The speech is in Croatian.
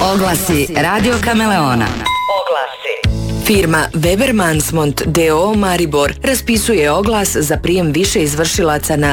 Oglasi Radio Kameleona. Firma Weber Mansmont D.O. Maribor raspisuje oglas za prijem više izvršilaca na